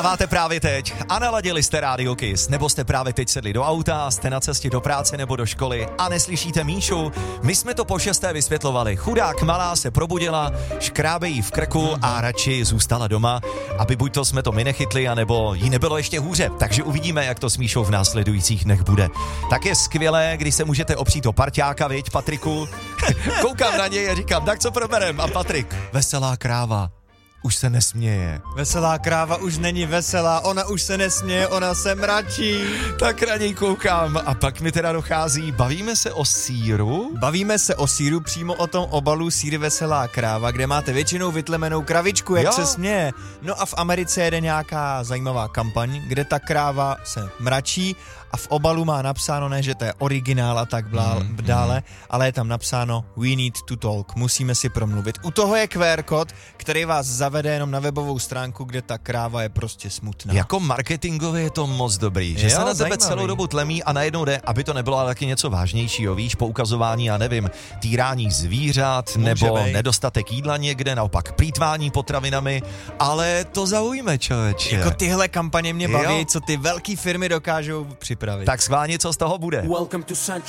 Máte právě teď a naladili jste Radio Kiss, nebo jste právě teď sedli do auta, jste na cestě do práce nebo do školy a neslyšíte Míšu. My jsme to po 6. vysvětlovali. Chudák malá se probudila, škrábe jí v krku a radši zůstala doma, aby buď to jsme to my nechytli, anebo jí nebylo ještě hůře. Takže uvidíme, jak to s Míšou v následujících dnech bude. Tak je skvělé, když se můžete opřít o parťáka, viď, Patriku? Koukám na něj a říkám, tak co proberem? A Patrik, veselá kráva. Už se nesměje. Veselá kráva už není veselá, ona už se nesměje, ona se mračí. Tak na něj koukám a pak mi teda dochází, bavíme se o sýru? Bavíme se o sýru, přímo o tom obalu Sýr veselá kráva, kde máte většinou vytlemenou kravičku, jak se směje. No a v Americe jede nějaká zajímavá kampaň, kde ta kráva se mračí a v obalu má napsáno, ne, že to je originál a tak dále, ale je tam napsáno We need to talk, musíme si promluvit. U toho je QR kód, který vás zavede jenom na webovou stránku, kde ta kráva je prostě smutná. Jako marketingově je to moc dobrý, že se na tebe celou dobu tlemí a najednou jde, aby to nebylo ale taky něco vážnějšího, víš, poukazování, já nevím, týrání zvířat, nebo nedostatek jídla někde, naopak plýtvání potravinami, ale to zaujme, člověče. Jako tyhle kampaně mě baví, co ty velký firmy dokážou připravit. Tak schválně, co z toho bude.